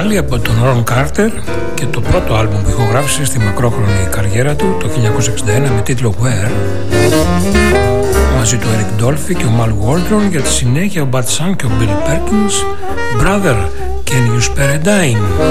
άλλη από τον Ρον Κάρτερ και το πρώτο άλμπουμ που ηχογράφησε στη μακρόχρονη καριέρα του το 1961 με τίτλο Where, μαζί του Eric Dolphy και ο Mal Waldron. Για τη συνέχεια ο Bud Shank και ο Bill Perkins, Brother, Can You Spare a Dime?